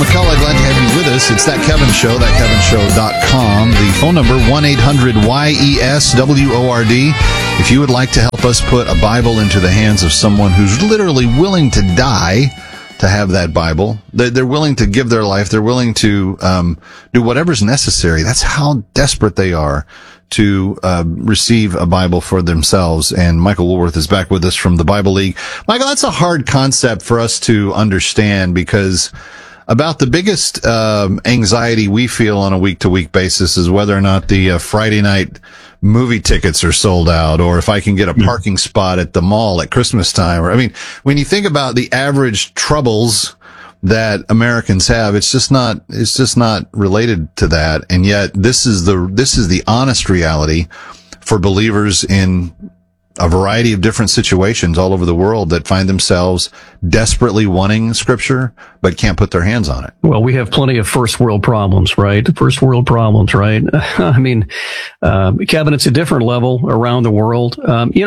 McCullough, glad to have you with us. It's That Kevin Show, thatkevinshow.com. The phone number, 1-800-YES-WORD. If you would like to help us put a Bible into the hands of someone who's literally willing to die to have that Bible, they're willing to give their life, they're willing to do whatever's necessary. That's how desperate they are to receive a Bible for themselves. And Michael Woolworth is back with us from the Bible League. Michael, that's a hard concept for us to understand, because about the biggest anxiety we feel on a week-to-week basis is whether or not the Friday night movie tickets are sold out, or if I can get a parking spot at the mall at Christmas time. Or, I mean, when you think about the average troubles that Americans have, it's just not related to that. And yet this is the honest reality for believers in a variety of different situations all over the world that find themselves desperately wanting Scripture, but can't put their hands on it. Well, we have plenty of first world problems, right? I mean, Kevin, it's a different level around the world.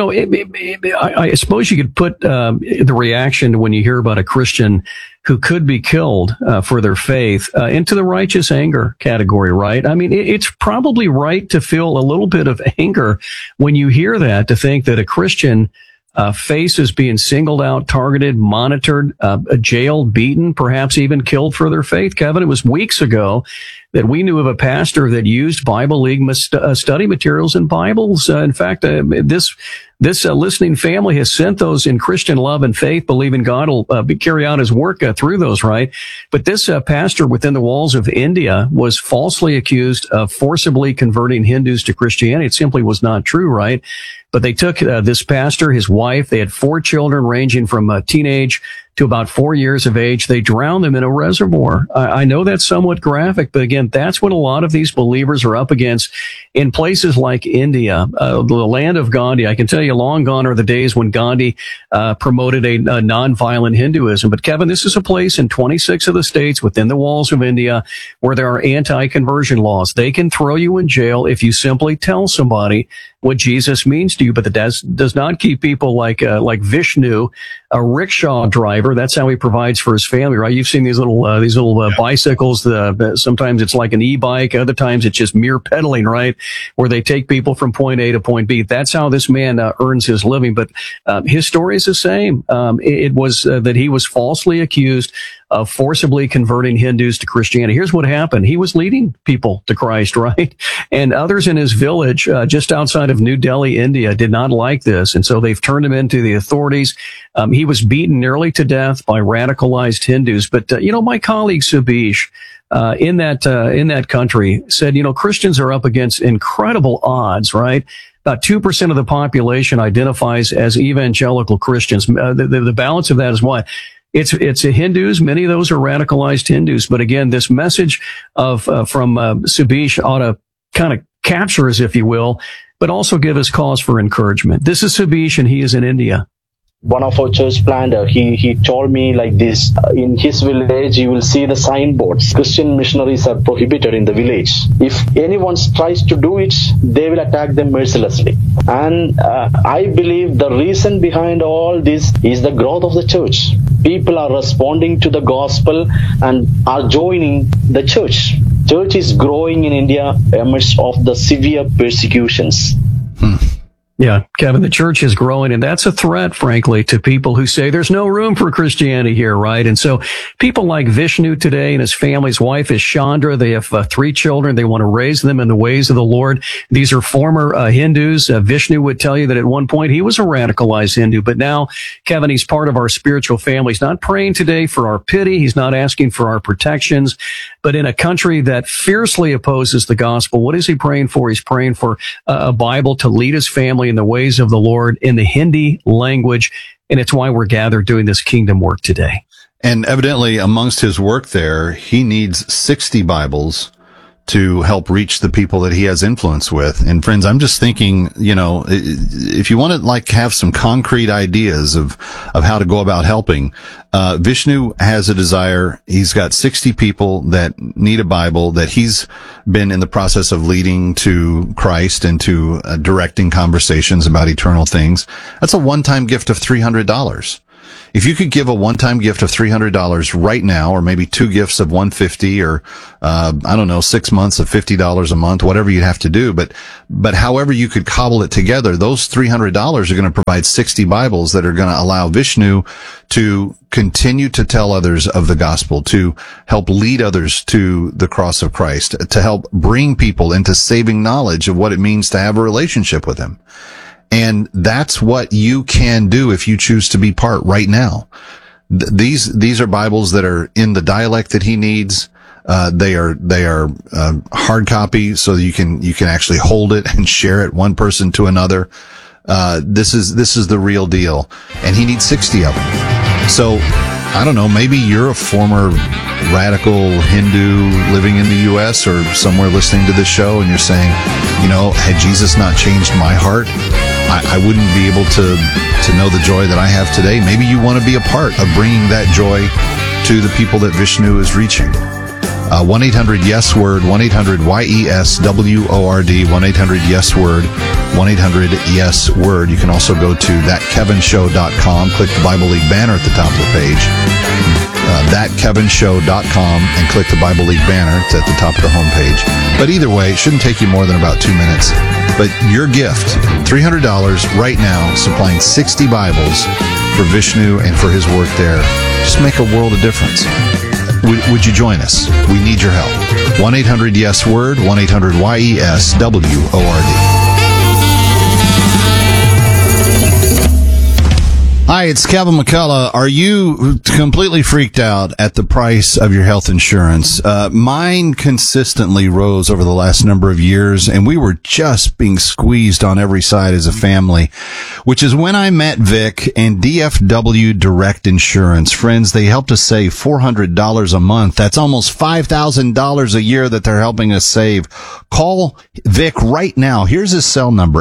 I suppose you could put the reaction when you hear about a Christian who could be killed for their faith into the righteous anger category, right? I mean, it's probably right to feel a little bit of anger when you hear that, to think that a Christian faces being singled out, targeted, monitored, jailed, beaten, perhaps even killed for their faith. Kevin, it was weeks ago that we knew of a pastor that used Bible League study materials and Bibles. In fact, this listening family has sent those in Christian love and faith, believing God will carry out his work through those, right? But this pastor within the walls of India was falsely accused of forcibly converting Hindus to Christianity. It simply was not true, right? But they took this pastor, his wife, they had 4 children ranging from teenage to about 4 years of age. They drowned them in a reservoir. I know that's somewhat graphic, but again, that's what a lot of these believers are up against in places like India, the land of Gandhi. I can tell you, long gone are the days when Gandhi promoted a nonviolent Hinduism. But Kevin, this is a place in 26 of the states within the walls of India where there are anti-conversion laws. They can throw you in jail if you simply tell somebody what Jesus means to you, but that does not keep people like Vishnu, a rickshaw driver. That's how he provides for his family, right? You've seen these little bicycles. Sometimes it's like an e-bike. Other times it's just mere pedaling, right? Where they take people from point A to point B. That's how this man earns his living. But his story is the same. It was that he was falsely accused of forcibly converting Hindus to Christianity. Here's what happened. He was leading people to Christ, right? And others in his village, just outside of New Delhi, India, did not like this. And so they've turned him into the authorities. He was beaten nearly to death by radicalized Hindus. But, my colleague Subish, in that country said, Christians are up against incredible odds, right? About 2% of the population identifies as evangelical Christians. The balance of that is what? It's Hindus. Many of those are radicalized Hindus. But again, this message from Subish ought to kind of capture us, if you will, but also give us cause for encouragement. This is Subish, and he is in India. One of our church planter, he told me like this: in his village, you will see the signboards. Christian missionaries are prohibited in the village. If anyone tries to do it, they will attack them mercilessly. And I believe the reason behind all this is the growth of the church. People are responding to the gospel and are joining the church. Church is growing in India amidst of the severe persecutions. Yeah, Kevin, the church is growing, and that's a threat, frankly, to people who say there's no room for Christianity here, right? And so people like Vishnu today and his family's wife is Chandra. They have 3 children. They want to raise them in the ways of the Lord. These are former Hindus. Vishnu would tell you that at one point he was a radicalized Hindu, but now, Kevin, he's part of our spiritual family. He's not praying today for our pity. He's not asking for our protections. But in a country that fiercely opposes the gospel, what is he praying for? He's praying for a Bible to lead his family in the ways of the Lord in the Hindi language. And it's why we're gathered doing this kingdom work today. And evidently amongst his work there, he needs 60 Bibles to help reach the people that he has influence with. And friends, I'm just thinking, if you want to have some concrete ideas of how to go about helping, Vishnu has a desire. He's got 60 people that need a Bible that he's been in the process of leading to Christ and to directing conversations about eternal things. That's a one-time gift of $300. If you could give a one-time gift of $300 right now, or maybe two gifts of $150, or, 6 months of $50 a month, whatever you'd have to do. But however you could cobble it together, those $300 are going to provide 60 Bibles that are going to allow Vishnu to continue to tell others of the gospel, to help lead others to the cross of Christ, to help bring people into saving knowledge of what it means to have a relationship with him. And that's what you can do if you choose to be part right now. These are Bibles that are in the dialect that he needs. They are hard copy, so that you can actually hold it and share it one person to another. This is the real deal. And he needs 60 of them. So, I don't know, maybe you're a former radical Hindu living in the U.S. or somewhere listening to this show, and you're saying, had Jesus not changed my heart, I wouldn't be able to know the joy that I have today. Maybe you want to be a part of bringing that joy to the people that Vishnu is reaching. 1-800-YES-WORD, 1-800-YESWORD, 1-800-YES-WORD, 1-800-YES-WORD. You can also go to thatkevinshow.com, click the Bible League banner at the top of the page, thatkevinshow.com, and click the Bible League banner. It's at the top of the homepage. But either way, it shouldn't take you more than about 2 minutes. But your gift, $300 right now, supplying 60 Bibles for Vishnu and for his work there, just make a world of difference. Would you join us? We need your help. 1-800-YES-WORD, 1-800-YES-WORD. Hi, it's Kevin McCullough. Are you completely freaked out at the price of your health insurance? Mine consistently rose over the last number of years, and we were just being squeezed on every side as a family, which is when I met Vic and DFW Direct Insurance. Friends, they helped us save $400 a month. That's almost $5,000 a year that they're helping us save. Call Vic right now. Here's his cell number,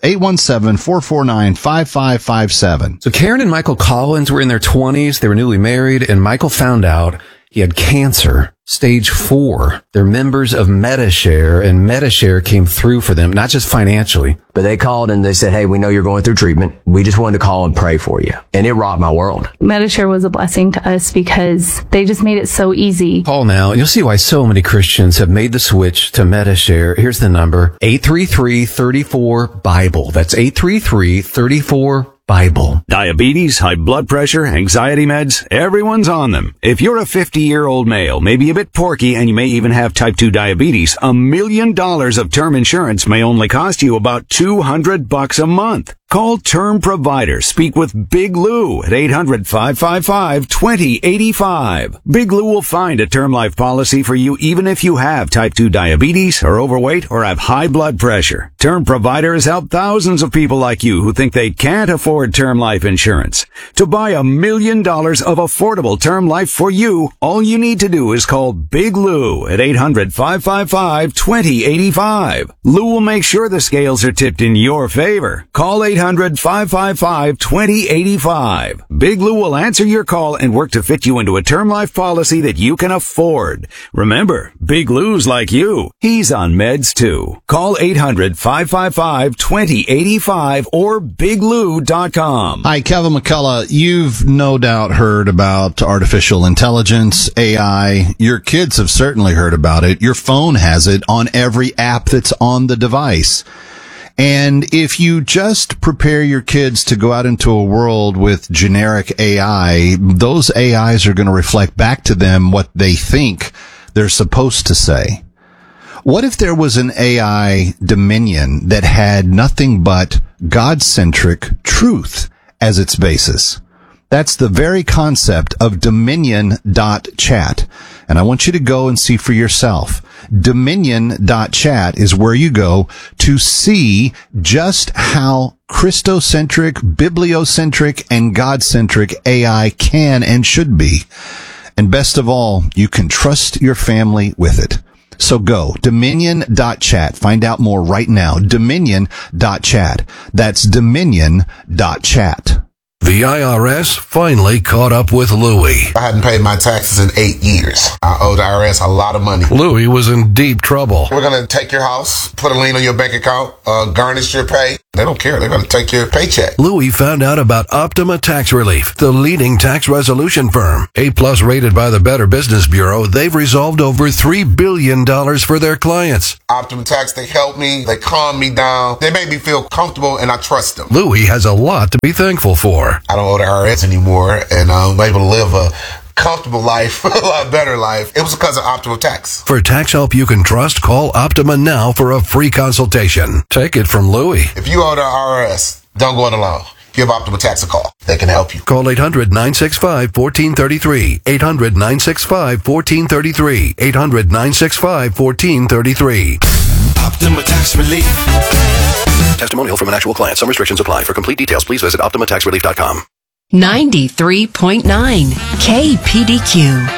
817-449-5557. So Karen and Michael Collins were in their 20s. They were newly married, and Michael found out he had cancer, stage 4. They're members of Medi-Share, and Medi-Share came through for them, not just financially. But they called and they said, hey, we know you're going through treatment. We just wanted to call and pray for you. And it rocked my world. Medi-Share was a blessing to us because they just made it so easy. Call now, and you'll see why so many Christians have made the switch to Medi-Share. Here's the number, 833-34-BIBLE. That's 833-34-BIBLE. Diabetes, high blood pressure, anxiety meds, everyone's on them. If you're a 50-year-old male, maybe a bit porky, and you may even have type 2 diabetes, $1 million of term insurance may only cost you about $200 a month. Call Term Provider. Speak with Big Lou at 800-555-2085. Big Lou will find a term life policy for you even if you have type 2 diabetes, are overweight, or have high blood pressure. Term Provider has helped thousands of people like you who think they can't afford term life insurance. To buy $1 million of affordable term life for you, all you need to do is call Big Lou at 800-555-2085. Lou will make sure the scales are tipped in your favor. Call 800-555-2085. Big Lou will answer your call and work to fit you into a term life policy that you can afford. Remember, Big Lou's like you. He's on meds too. Call 800-555-2085 or biglou.com. Hi, Kevin McCullough. You've no doubt heard about artificial intelligence, AI. Your kids have certainly heard about it. Your phone has it on every app that's on the device. And if you just prepare your kids to go out into a world with generic AI, those AIs are going to reflect back to them what they think they're supposed to say. What if there was an AI dominion that had nothing but God-centric truth as its basis? That's the very concept of Dominion.chat. And I want you to go and see for yourself. Dominion.chat is where you go to see just how Christocentric, bibliocentric, and God-centric AI can and should be. And best of all, you can trust your family with it. So go, Dominion.chat. Find out more right now. Dominion.chat. That's Dominion.chat. The IRS finally caught up with Louie. I hadn't paid my taxes in 8 years. I owe the IRS a lot of money. Louie was in deep trouble. We're going to take your house, put a lien on your bank account, garnish your pay. They don't care. They're going to take your paycheck. Louie found out about Optima Tax Relief, the leading tax resolution firm. A-plus rated by the Better Business Bureau, they've resolved over $3 billion for their clients. Optima Tax, they help me. They calm me down. They make me feel comfortable, and I trust them. Louie has a lot to be thankful for. I don't owe the IRS anymore, and I'm able to live a comfortable life, a lot better life. It was because of Optima Tax. For tax help you can trust, call Optima now for a free consultation. Take it from Louie. If you owe the IRS, don't go it alone. Give Optima Tax a call. They can help you. Call 800-965-1433. 800-965-1433. 800-965-1433. Optima Tax Relief. Testimonial from an actual client. Some restrictions apply. For complete details, please visit OptimaTaxRelief.com. 93.9 KPDQ.